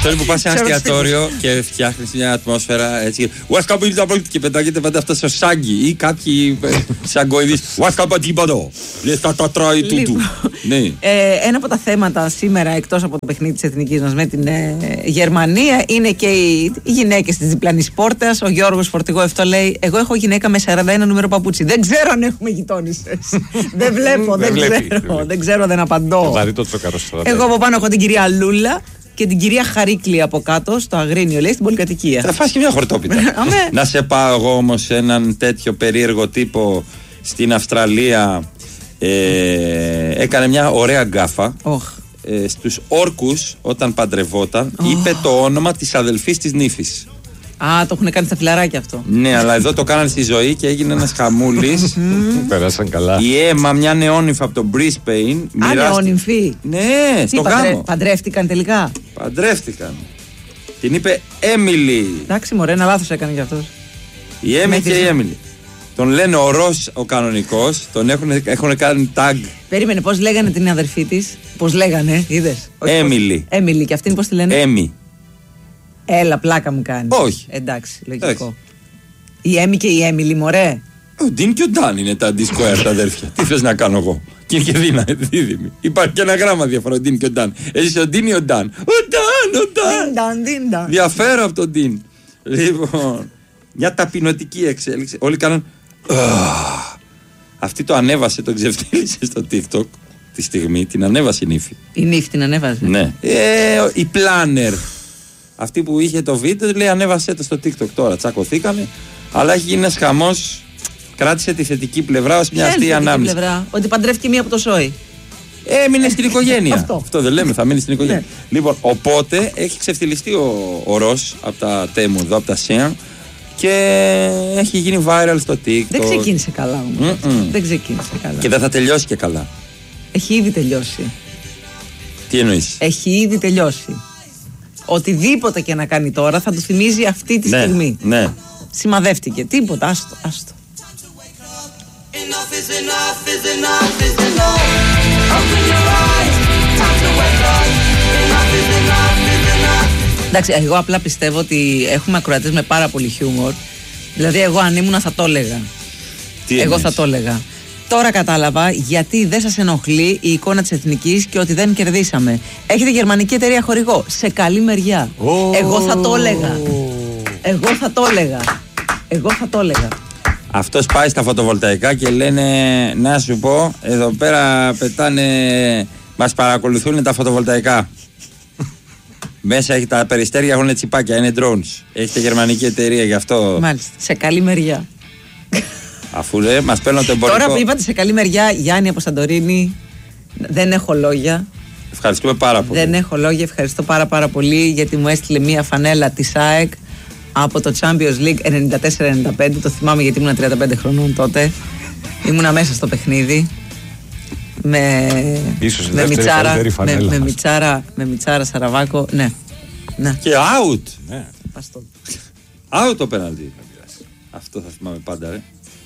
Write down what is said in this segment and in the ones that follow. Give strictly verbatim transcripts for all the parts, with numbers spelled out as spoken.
Τώρα που πα σε ένα εστιατόριο και φτιάχνει μια ατμόσφαιρα έτσι. Και πετάγεται πάντα αυτό ο Σάγκη ή κάποιοι σαγκοειδεί. Λε τα τα τρώει τούτου. Ένα από τα θέματα σήμερα εκτό από το παιχνίδι τη εθνική μα με την Γερμανία είναι και οι γυναίκε τη διπλανή πόρτα. Ο Γιώργος Φορτηγό αυτό λέει: εγώ έχω γυναίκα με σαράντα ένα νούμερο παπούτσι. Δεν ξέρω αν έχουμε γειτόνισσες. Δεν βλέπω, δεν ξέρω. Δεν ξέρω, δεν απαντώ. Εγώ από πάνω έχω την κυρία Λούλα και την κυρία Χαρίκλη από κάτω, στο Αγρίνιο, λέει, στην πολυκατοικία. Θα φας και μια χορτόπιτα. Να σε πάω εγώ όμως σε έναν τέτοιο περίεργο τύπο στην Αυστραλία. Ε, έκανε μια ωραία γκάφα. Oh. Ε, στους όρκους, όταν παντρευόταν, oh. είπε το όνομα της αδελφής της νύφης. Α, το έχουν κάνει στα φιλαράκια αυτό. Ναι, αλλά εδώ το κάνανε στη ζωή και έγινε ένας χαμούλης. Πέρασαν καλά. Η Έμα, μια νεόνυμφα από το Brisbane. Α, νεόνυμφη. Ναι, στο γάμο. Παντρεύτηκαν τελικά. Παντρεύτηκαν. Την είπε Έμιλι. Εντάξει, μωρέ, ένα λάθος έκανε κι αυτός. Η Έμιλι και η Έμιλι. Τον λένε ο Ρος ο κανονικός. Τον έχουν, έχουν κάνει tag. Περίμενε, πώς λέγανε την αδερφή της. Πώς λέγανε, είδες. Έμιλι. Έμιλι, και αυτήν πώς τη λένε. Έμι. Έλα, πλάκα μου κάνει. Όχι. Εντάξει, λογικό. Εντάξει. Η Έμι και η Έμιλι, μωρέ. Ο Ντίν και ο Ντάν είναι τα αντίσκοερ τα αδέρφια. Τι θες να κάνω εγώ. Και είναι και δίνα, δίδυμη. Υπάρχει και ένα γράμμα διαφορά, ο Ντίν και ο Ντάν. Εσύ ο Ντίν ή ο Ντάν. Ο Ντάν, ο Ντάν. Διαφέρω από τον Ντίν. Λοιπόν, μια ταπεινωτική εξέλιξη. Όλοι κάναν. Αυτή το ανέβασε, το ξεφτύλισε στο TikTok τη στιγμή. Την ανέβασε η νύφη. Η νύφη την ανέβασε. Ναι. Ε, η Planner. Αυτή που είχε το βίντεο λέει ανέβασέ το στο TikTok τώρα. Τσακωθήκανε. Αλλά έχει γίνει ένας χαμός. Κράτησε τη θετική πλευρά ως μια αστεία ανάμνηση. Ότι παντρεύτηκε μία από το σόι. Έμεινε στην οικογένεια. Αυτό. Αυτό δεν λέμε, θα μείνει στην οικογένεια. Λοιπόν, οπότε έχει ξεφτυλιστεί ο, ο Ρος από τα Τέμου εδώ, από τα Σέαν. Και έχει γίνει viral στο TikTok. Δεν ξεκίνησε καλά όμως. Δεν ξεκίνησε καλά. Και δεν θα τελειώσει και καλά. Έχει ήδη τελειώσει. Τι εννοείς? Έχει ήδη τελειώσει. Οτιδήποτε και να κάνει τώρα θα του θυμίζει αυτή τη ναι, στιγμή. Ναι. Σημαδεύτηκε. Τίποτα. Άστο. Άστο. Εντάξει, εγώ απλά πιστεύω ότι έχουμε ακροατές με πάρα πολύ χιούμορ. Δηλαδή, εγώ αν ήμουνα θα το έλεγα. Τι εγώ εννοείς? θα το έλεγα. Τώρα κατάλαβα γιατί δεν σας ενοχλεί η εικόνα της εθνικής και ότι δεν κερδίσαμε. Έχετε γερμανική εταιρεία χορηγό. Σε καλή μεριά. Oh. Εγώ θα το έλεγα. Εγώ θα το έλεγα. Εγώ θα το έλεγα. Αυτός πάει στα φωτοβολταϊκά και λένε να σου πω, εδώ πέρα πετάνε, μας παρακολουθούν τα φωτοβολταϊκά. Μέσα έχει τα περιστέρια, έχουν τσιπάκια, είναι drones. Έχετε γερμανική εταιρεία γι' αυτό. Μάλιστα, σε καλή μεριά. Αφού λέει, μας παίρνουν το εμπορικό. Τώρα που είπατε σε καλή μεριά, Γιάννη από Σαντορίνη, δεν έχω λόγια. Ευχαριστούμε πάρα πολύ. Δεν έχω λόγια, ευχαριστώ πάρα πάρα πολύ γιατί μου έστειλε μία φανέλα της ΑΕΚ από το Champions League ενενήντα τέσσερα ενενήντα πέντε. Το θυμάμαι γιατί ήμουν τριάντα πέντε χρονών τότε. Ήμουνα μέσα στο παιχνίδι. Με, Ίσως με, μιτσάρα, με, με, μιτσάρα, με μιτσάρα Σαραβάκο. Ναι. Ναι. Και out. Ναι. Out το πέναλτι. Αυτό θα θυμάμαι πάντα, ρε.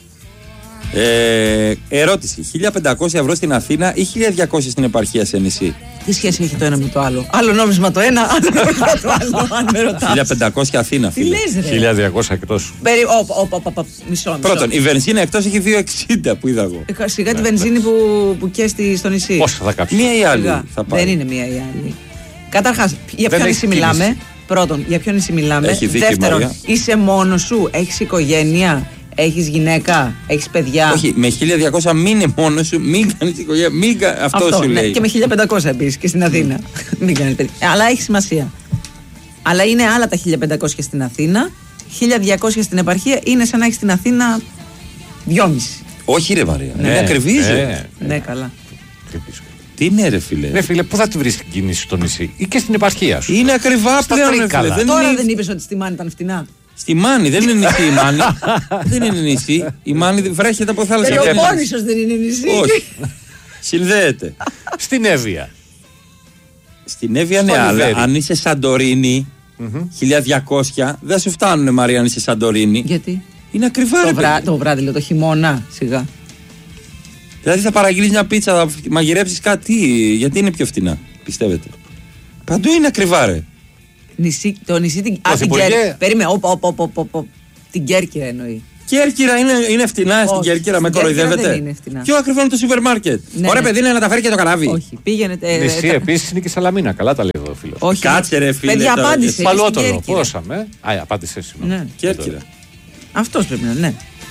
Ε, ερώτηση. χίλια πεντακόσια ευρώ στην Αθήνα ή χίλια διακόσια στην επαρχία σε νησί? Τι σχέση έχει το ένα με το άλλο? Άλλο νόμισμα το ένα, άλλο νόμισμα το άλλο, αν με ρωτάς. χίλια πεντακόσια Αθήνα, φίλε. Τι λες, ρε? χίλια διακόσια εκτός. Περί... Όπα, όπα, όπα, μισό, μισό. Πρώτον, η βενζίνα εκτός έχει δύο εξήντα που είδα εγώ. Ε, σιγά τη βενζίνη που, που καίστη στο νησί. Πόσα θα κάψει? Μία ή άλλη θα πάει. Δεν είναι μία ή άλλη. Καταρχάς, για ποιο νησί μιλάμε? Πρώτον, για ποιο νησί μιλάμε? Έχει δίκιο, Δεύτερον, Μαρία. είσαι μόνος σου, έχεις οικογένεια, έχεις γυναίκα, έχεις παιδιά? Όχι, με χίλια διακόσια μην είναι μόνος σου, μην κάνεις οικογένεια, μην κα... αυτό, αυτό σου ναι, λέει. Και με χίλια πεντακόσια επίσης και στην Αθήνα. Μην κάνεις παιδιά. Αλλά έχει σημασία. Αλλά είναι άλλα τα χίλια πεντακόσια στην Αθήνα, χίλια διακόσια στην επαρχία, είναι σαν να έχεις στην Αθήνα δυόμιση. Όχι, ρε Μαρία. Ναι, ναι, ακριβίζει. Ναι, ναι, καλά. Τι είναι, ρε φίλε. Ναι, φίλε, πού θα τη βρει την κίνηση στο νησί ή και στην επαρχία σου? Είναι ακριβά πλέον, ρε φίλε. Δεν Τώρα είναι... δεν είπες ότι στη Μάνη ήταν φτηνά? Στη Μάνη, δεν είναι νησί η Μάνη. Δεν είναι νησί. Η Μάνη βρέχεται από θάλασσα. Και ο Πόνησος δεν είναι νησί. Όχι. Συνδέεται. Στην Εύβοια. Στην Εύβοια, ναι, αλλά αν είσαι Σαντορίνη, χίλια διακόσια, δεν σου φτάνουνε, Μαρία, αν είσαι Σαντορίνη. Γιατί? Είναι ακριβά, το ρε βρά, Το βράδυ, λέω, το χειμώνα, σιγά. Δηλαδή θα παραγγείλεις μια πίτσα, θα μαγειρέψεις κάτι, γιατί είναι πιο φτηνά, πιστεύετε? Παντού είναι ακριβά, ρε. Νησί, το νησί την Κέρκυρα. Περίμενε, όπα, την Κέρκυρα εννοεί. Κέρκυρα είναι, είναι φτηνά στην Κέρκυρα, με κοροϊδεύετε. Πιο ακριβό είναι το σούπερ μάρκετ. Ναι, Ωραία, ναι. παιδί, είναι να τα φέρει και το καράβι. Όχι, πήγαινε. Ε, Νησί ε, επίσης είναι και Σαλαμίνα. Καλά τα λέει εδώ ο φίλος. Όχι. Κάτσε ρε φίλε. Παιδιά, απάντησε. Παλότολο. Πόσαμε. Α, απάντησε εσύ. Ναι. Κέρκυρα. Αυτός πρέπει να είναι, ναι.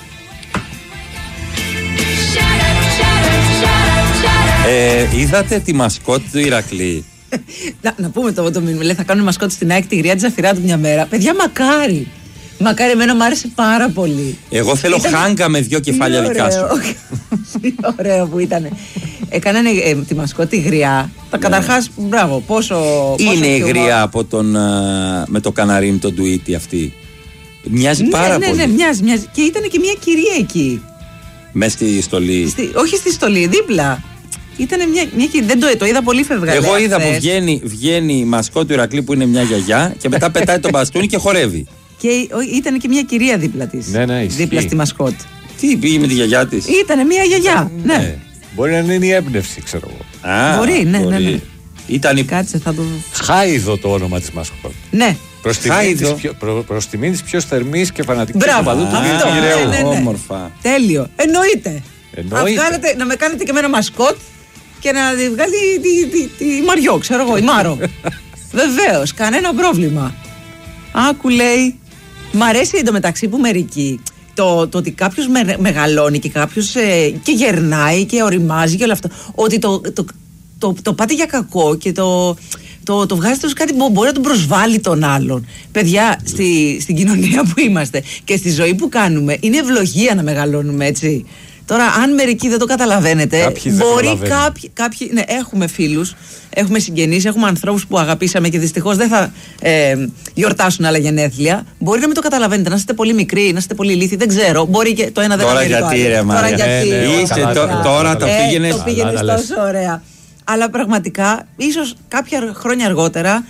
Ε, είδατε τη μασκότ του Ηρακλή? να, να πούμε το, το μήνυμα. Λέει θα κάνουν μασκότ στην ΑΕΚ τη γριά τη Ζαφυράτου μια μέρα. Παιδιά, μακάρι. Μακάρι, εμένα μου άρεσε πάρα πολύ. Εγώ θέλω ήταν... χάγκα με δυο κεφάλια δικά σου. Τι ωραίο που ήταν. Έκαναν ε, τη μασκότ τη γριά. Τα καταρχάς, μπράβο, πόσο. Είναι η γριά από τον, α, με το καναρίνι, τον Τουίτη αυτή. Μοιάζει ναι, πάρα ναι, πολύ. Ναι, ναι, μοιάζει, μοιάζει. Και ήταν και μια κυρία εκεί. Μες στη στολή. Στη, όχι στη στολή, δίπλα. Ήταν μια, μια κυρία. Δεν το, το είδα πολύ φευγαλέα. Εγώ είδα που βγαίνει, βγαίνει η μασκότ του Ηρακλή που είναι μια γιαγιά και μετά πετάει τον μπαστούνι και χορεύει. Και ήταν και μια κυρία δίπλα της. Ναι, ναι, δίπλα στη μασκότ. Τι πήγε με τη γιαγιά της? Ήταν μια γιαγιά. Ναι. ναι. Μπορεί να είναι η έμπνευση, ξέρω εγώ. Α, μπορεί, ναι, μπορεί. ναι, ναι. Ήταν η... Κάτσε, θα το... Χάιδο το όνομα της μασκότ. Ναι. Προς τιμή της πιο, προ, πιο θερμής και φανατικής οπαδού του Κυριαίου. Ναι, ναι, ναι. Όμορφα. Τέλειο. Εννοείται. Εννοείται. Βγάλετε, να με κάνετε και εμένα μασκότ και να τη βγάλει τη, τη, τη, τη Μαριό, ξέρω εγώ, η Μάρο. Βεβαίως, κανένα πρόβλημα. Άκου λέει, μ' αρέσει εντωμεταξύ που μερικοί το, το ότι κάποιος με, μεγαλώνει και κάποιος ε, και γερνάει και οριμάζει και όλο αυτό. Ότι το, το, το, το, το πάτε για κακό και το... Το, το βγάζετε ως κάτι που μπορεί να τον προσβάλλει τον άλλον. Παιδιά, στη, στην κοινωνία που είμαστε και στη ζωή που κάνουμε, είναι ευλογία να μεγαλώνουμε, έτσι. Τώρα, αν μερικοί δεν το καταλαβαίνετε, κάποιοι μπορεί κάποιοι. κάποιοι ναι, έχουμε φίλους, έχουμε συγγενείς, έχουμε ανθρώπους που αγαπήσαμε και δυστυχώς δεν θα ε, γιορτάσουν άλλα γενέθλια. Μπορεί να μην το καταλαβαίνετε, να είστε πολύ μικροί, να είστε πολύ ηλίθιοι, δεν ξέρω. Μπορεί και το ένα δεν τώρα γιατί, ρε, τώρα γιατί. Ναι, ναι, Είστε, το, τώρα το πήγαινε. Το πήγαινε τόσο ωραία. Αλλά πραγματικά, ίσως κάποια χρόνια αργότερα,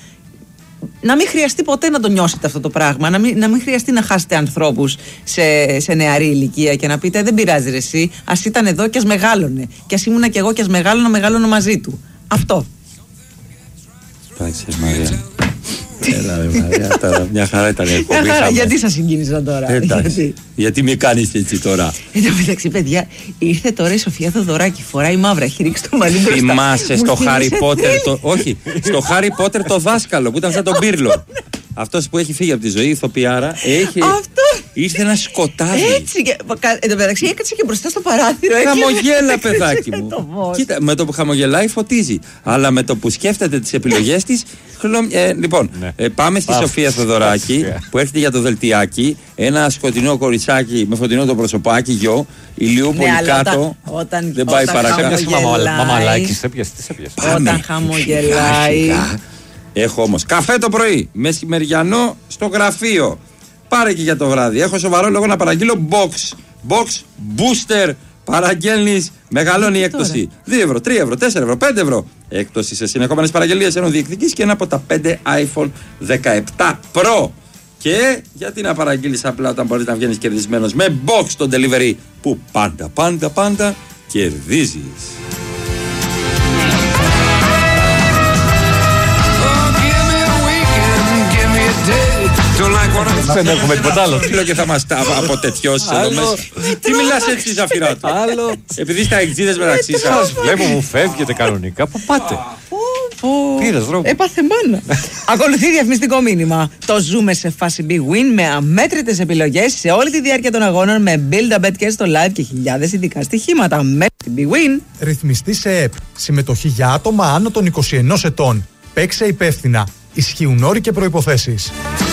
να μην χρειαστεί ποτέ να το νιώσετε αυτό το πράγμα. Να μην, να μην χρειαστεί να χάσετε ανθρώπους σε, σε νεαρή ηλικία και να πείτε δεν πειράζει ρε εσύ, ας ήταν εδώ και ας μεγάλωνε. Και ας ήμουνα κι εγώ και ας μεγάλωνα, μεγάλωνα μαζί του. Αυτό. Εντάξει, Μαρία. Έλα, ρε Μαρία, τώρα μια χαρά ήταν η εκπομπή. Μια χαρά, γιατί σας συγκίνησα τώρα? Εντάξει, γιατί, γιατί με κάνεις έτσι τώρα? Εν τω μεταξύ, παιδιά, ήρθε τώρα η Σοφία Θοδωράκη, φοράει μαύρα, έχει ρίξει το μαλλί μπροστά. Θυμάσαι στο Χάρι Πότερ, το, όχι, στο Χάρι Πότερ το δάσκαλο που ήταν σαν τον Πύρλο. Αυτός που έχει φύγει από τη ζωή, ηθοποιάρα, έχει... Αυτό. Ήρθε ένα σκοτάδι. Έτσι. Και, εν τω μεταξύ έκατσε και μπροστά στο παράθυρο. Χαμογέλα, παιδάκι μου. Κοίτα, με το που χαμογελάει φωτίζει. Αλλά με το που σκέφτεται τις επιλογές της. Χλω... Ε, λοιπόν, ναι. ε, πάμε στη Σοφία Θοδωράκη που έρχεται για το δελτιάκι. Ένα σκοτεινό κοριτσάκι με φωτεινό το προσωπάκι, γιο. Ηλιούπολη ναι, κάτω. Όταν, όταν, δεν πάει παρακάτω. Μαμαλάκι, σε πιαστή, σε πιαστή. Όταν χαμογελάει. Έχω όμως καφέ το πρωί, μεσημεριανό στο γραφείο. Πάρε και για το βράδυ. Έχω σοβαρό λόγο να παραγγείλω box. Box booster. Παραγγέλνεις, μεγαλώνει η έκπτωση. δύο ευρώ, τρία ευρώ, τέσσερα ευρώ, πέντε ευρώ. Έκπτωση σε συνεχόμενες παραγγελίες ενώ διεκδικείς και ένα από τα πέντε άιφον δεκαεπτά Pro. Και γιατί να παραγγείλεις απλά όταν μπορείς να βγαίνεις κερδισμένος με box το delivery που πάντα, πάντα, πάντα κερδίζεις. Δεν έχουμε τίποτα άλλο. Φίλο και θα μας αποτετιώσει εδώ μέσα. Τι μιλάς έτσι Ζαφυράτου? Άλλο. Επειδή στα εξίδες μεταξύ σας. Βλέπω μου φεύγετε κανονικά. Πού πάτε? Πήρες δρόμο. Έπαθε μάνα. Ακολουθεί διαφημιστικό μήνυμα. Το ζούμε σε φάση Big Win με αμέτρητες επιλογές σε όλη τη διάρκεια των αγώνων με Build a Bet και στο live και χιλιάδες ειδικά στοιχήματα. Με Big Win. Ρυθμιστή σε ΕΠ. Συμμετοχή για άτομα άνω των είκοσι ενός ετών. Παίξε υπεύθυνα. Ισχύουν όροι και προϋποθέσεις.